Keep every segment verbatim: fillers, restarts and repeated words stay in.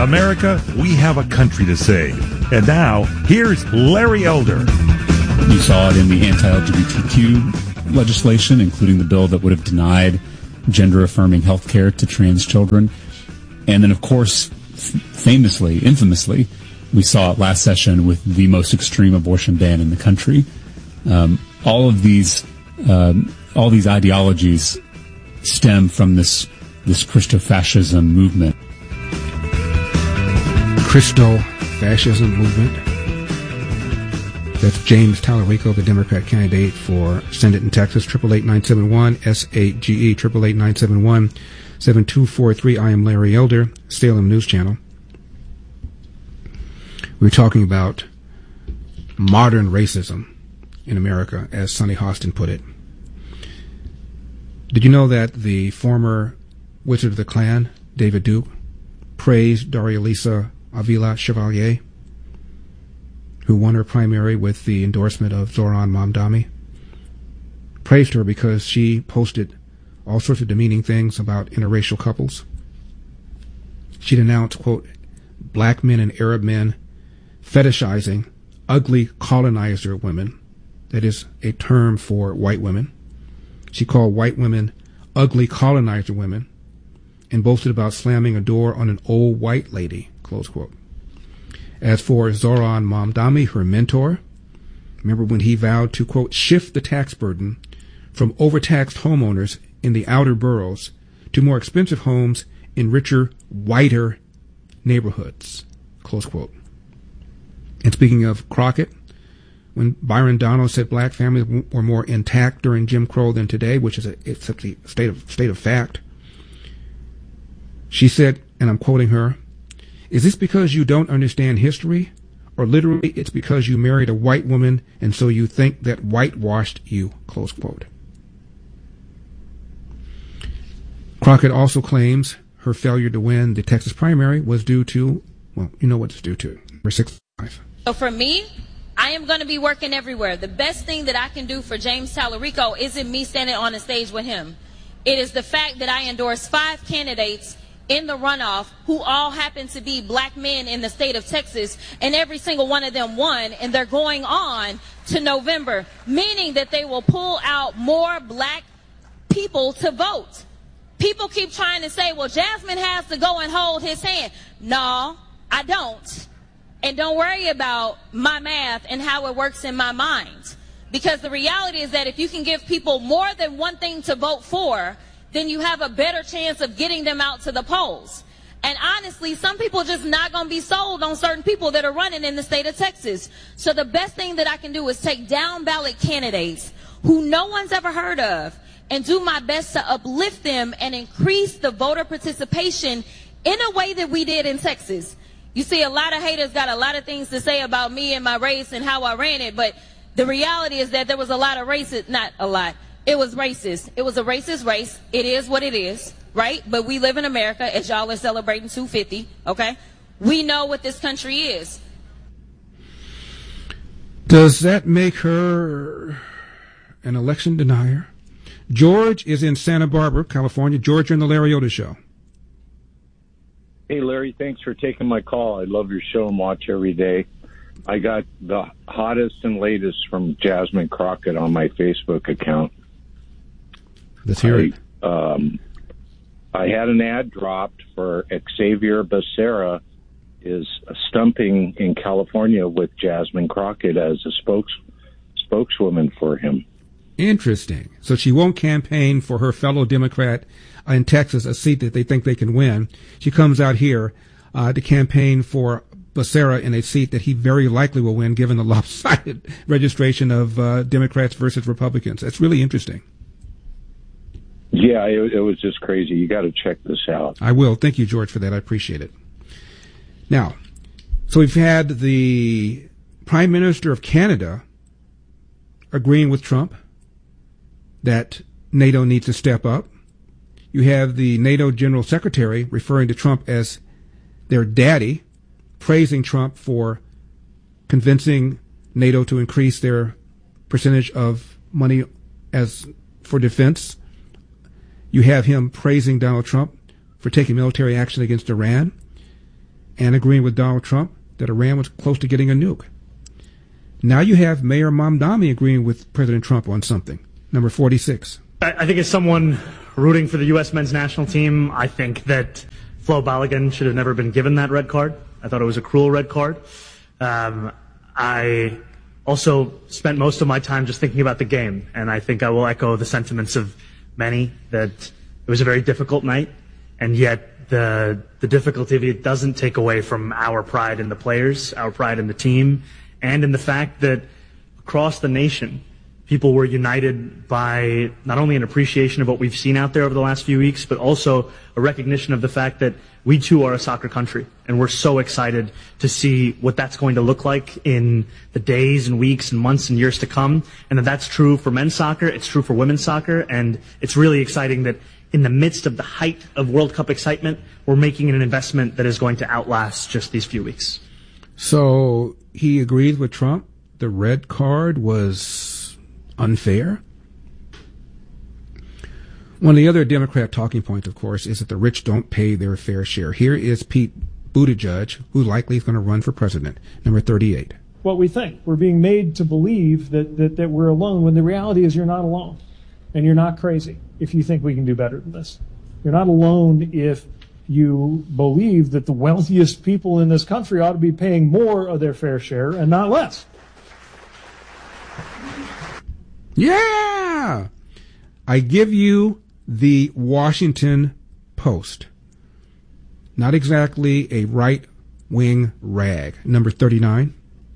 America, we have a country to save. And now, here's Larry Elder. You saw it in the anti-L G B T Q legislation, including the bill that would have denied gender-affirming health care to trans children. And then, of course, f- famously, infamously, we saw it last session with the most extreme abortion ban in the country. Um, all of these, um, all these ideologies stem from this this Christo-fascism movement. Christo-fascism movement. That's James Talarico, the Democrat candidate for Senate in Texas. Triple eight nine seven one S eight G E. Triple eight nine seven one seven two four three. I am Larry Elder, Salem News Channel. We're talking about modern racism in America, as Sonny Hostin put it. Did you know that the former Wizard of the Klan, David Duke, praised Doralisa Avila Chevalier, who won her primary with the endorsement of Zoran Mamdani? Praised her because she posted all sorts of demeaning things about interracial couples. She denounced, quote, black men and Arab men fetishizing ugly colonizer women. That is a term for white women. She called white women ugly colonizer women and boasted about slamming a door on an old white lady, close quote. As for Zoran Mamdani, her mentor, remember when he vowed to, quote, shift the tax burden from overtaxed homeowners in the outer boroughs to more expensive homes in richer, whiter neighborhoods, close quote. And speaking of Crockett, when Byron Donald said black families were more intact during Jim Crow than today, which is a, it's a state of, state of fact, she said, and I'm quoting her, is this because you don't understand history? Or literally, it's because you married a white woman and so you think that whitewashed you, close quote. Crockett also claims her failure to win the Texas primary was due to, well, you know what it's due to. Number six. So for me, I am going to be working everywhere. The best thing that I can do for James Talarico isn't me standing on the stage with him. It is the fact that I endorse five candidates in the runoff who all happen to be black men in the state of Texas, and every single one of them won, and they're going on to November, meaning that they will pull out more black people to vote. People keep trying to say, well, Jasmine has to go and hold his hand. No, I don't. And don't worry about my math and how it works in my mind. Because the reality is that if you can give people more than one thing to vote for, then you have a better chance of getting them out to the polls. And honestly, some people just not going to be sold on certain people that are running in the state of Texas. So the best thing that I can do is take down ballot candidates who no one's ever heard of and do my best to uplift them and increase the voter participation in a way that we did in Texas. You see, a lot of haters got a lot of things to say about me and my race and how I ran it, but the reality is that there was a lot of racist, not a lot, it was racist. It was a racist race. It is what it is, right? But we live in America, as y'all are celebrating two fifty, okay? We know what this country is. Does that make her an election denier? George is in Santa Barbara, California. George, you're on the Larry Elder Show. Hey, Larry, thanks for taking my call. I love your show and watch every day. I got the hottest and latest from Jasmine Crockett on my Facebook account. Let's hear I, it. Um, I had an ad dropped for Xavier Becerra is stumping in California with Jasmine Crockett as a spokes spokeswoman for him. Interesting. So she won't campaign for her fellow Democrat in Texas, a seat that they think they can win. She comes out here uh, to campaign for Becerra in a seat that he very likely will win, given the lopsided registration of uh, Democrats versus Republicans. That's really interesting. Yeah, it, it was just crazy. You got to check this out. I will. Thank you, George, for that. I appreciate it. Now, so we've had the Prime Minister of Canada agreeing with Trump that NATO needs to step up. You have the NATO General Secretary referring to Trump as their daddy, praising Trump for convincing NATO to increase their percentage of money as for defense. You have him praising Donald Trump for taking military action against Iran. and agreeing with Donald Trump that Iran was close to getting a nuke. Now you have Mayor Mamdani agreeing with President Trump on something. Number forty-six. I, I think as someone rooting for the U S men's national team, I think that Flo Balogun should have never been given that red card. I thought it was a cruel red card. Um, I also spent most of my time just thinking about the game, and I think I will echo the sentiments of many that it was a very difficult night, and yet the the difficulty of it doesn't take away from our pride in the players, our pride in the team, and in the fact that across the nation, people were united by not only an appreciation of what we've seen out there over the last few weeks, but also a recognition of the fact that we too are a soccer country, and we're so excited to see what that's going to look like in the days and weeks and months and years to come, and that that's true for men's soccer, it's true for women's soccer, and it's really exciting that in the midst of the height of World Cup excitement, we're making an investment that is going to outlast just these few weeks. So he agrees with Trump. The red card was unfair. One of the other Democrat talking points, of course, is that the rich don't pay their fair share. Here is Pete Buttigieg, who likely is going to run for president, number thirty-eight. What we think. We're being made to believe that, that, that we're alone, when the reality is you're not alone. And you're not crazy if you think we can do better than this. You're not alone if you believe that the wealthiest people in this country ought to be paying more of their fair share and not less. Yeah! I give you the Washington Post. Not exactly a right-wing rag. Number thirty-nine.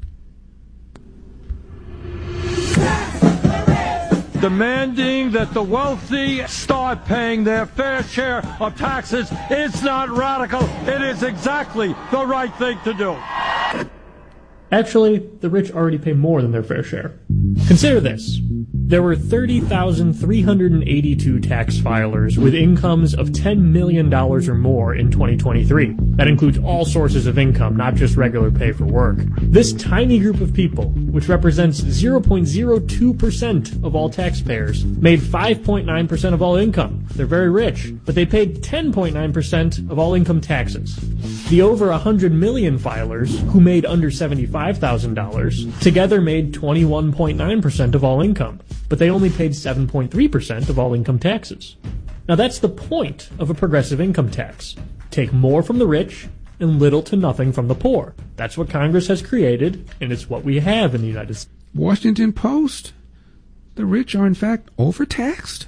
Demanding that the wealthy start paying their fair share of taxes is not radical. It is exactly the right thing to do. Actually, the rich already pay more than their fair share. Consider this. There were thirty thousand three hundred eighty-two tax filers with incomes of ten million dollars or more in twenty twenty-three. That includes all sources of income, not just regular pay for work. This tiny group of people, which represents zero point zero two percent of all taxpayers, made five point nine percent of all income. They're very rich, but they paid ten point nine percent of all income taxes. The over one hundred million filers, who made under seventy-five thousand dollars, together made twenty-one point nine percent of all income, but they only paid seven point three percent of all income taxes. Now that's the point of a progressive income tax. Take more from the rich and little to nothing from the poor. That's what Congress has created, and it's what we have in the United States. Washington Post. The rich are, in fact, overtaxed.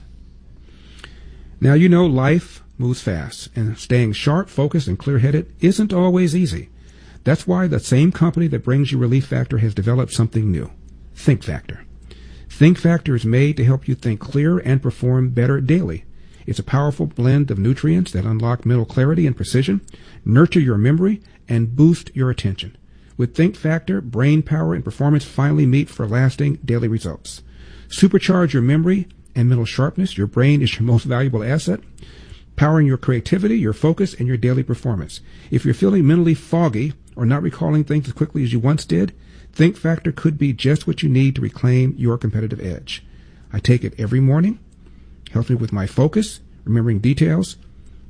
Now, you know life moves fast, and staying sharp, focused, and clear-headed isn't always easy. That's why the same company that brings you Relief Factor has developed something new, Think Factor. Think Factor is made to help you think clearer and perform better daily. It's a powerful blend of nutrients that unlock mental clarity and precision, nurture your memory, and boost your attention. With Think Factor, brain power and performance finally meet for lasting daily results. Supercharge your memory and mental sharpness. Your brain is your most valuable asset, powering your creativity, your focus, and your daily performance. If you're feeling mentally foggy or not recalling things as quickly as you once did, Think Factor could be just what you need to reclaim your competitive edge. I take it every morning. Helps me with my focus, remembering details.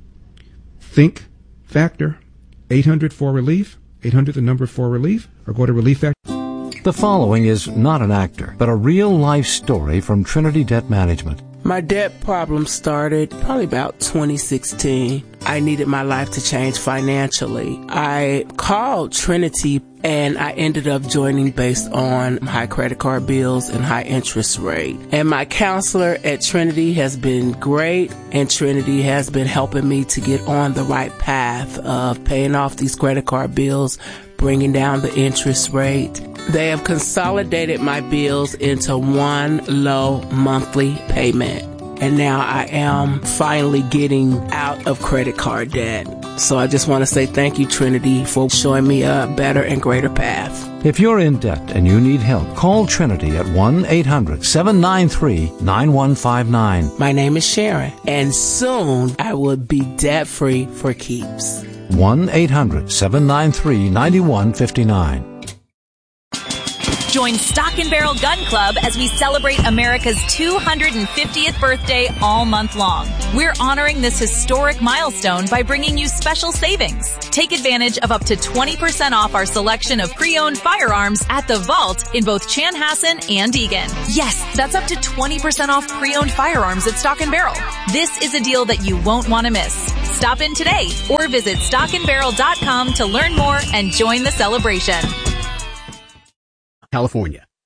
Think Factor, eight hundred four relief, eight hundred the number four relief, or go to Relief Factor. The following is not an actor, but a real-life story from Trinity Debt Management. My debt problem started probably about twenty sixteen. I needed my life to change financially. I called Trinity and I ended up joining based on high credit card bills and high interest rate. And my counselor at Trinity has been great, and Trinity has been helping me to get on the right path of paying off these credit card bills, bringing down the interest rate. They have consolidated my bills into one low monthly payment. And now I am finally getting out of credit card debt. So I just want to say thank you, Trinity, for showing me a better and greater path. If you're in debt and you need help, call Trinity at one eight hundred seven nine three nine one five nine. My name is Sharon, and soon I will be debt-free for keeps. one eight hundred seven nine three nine one five nine. Join Stock and Barrel Gun Club as we celebrate America's two hundred fiftieth birthday all month long. We're honoring this historic milestone by bringing you special savings. Take advantage of up to twenty percent off our selection of pre-owned firearms at the Vault in both Chanhassen and Eagan. Yes, that's up to twenty percent off pre-owned firearms at Stock and Barrel. This is a deal that you won't want to miss. Stop in today or visit stock and barrel dot com to learn more and join the celebration. California.